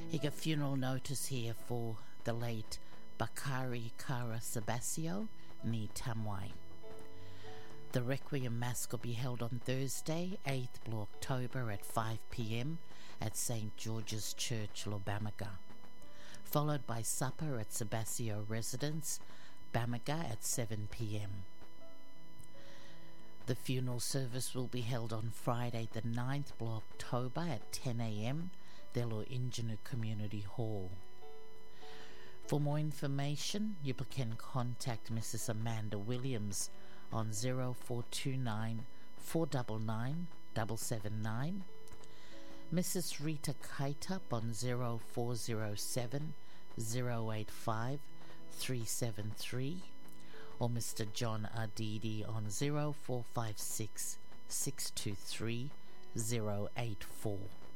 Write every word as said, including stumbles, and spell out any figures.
He got funeral notice here for the late Bakari Kara Sabasio ni Tamwai. The Requiem Mass will be held on Thursday, eighth of October at five p.m. at Saint George's Church, Lobamaga, followed by supper at Sabasio Residence, Bamaga at seven p.m. The funeral service will be held on Friday the ninth of October at ten a.m. Delo Ingenuit Community Hall. For more information, you can contact Missus Amanda Williams on zero four two nine, four nine nine, seven seven nine, Missus Rita Kaitup on zero four zero seven, zero eight five, three seven three, or Mister John Ardidi on zero four five six, six two three, zero eight four.